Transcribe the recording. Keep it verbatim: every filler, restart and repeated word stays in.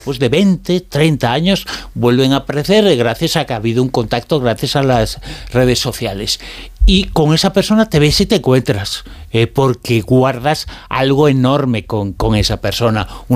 pues de veinte, treinta años vuelven a aparecer gracias a que ha habido un contacto gracias a las redes sociales. Y con esa persona te ves y te encuentras, eh, porque guardas algo enorme con, con esa persona.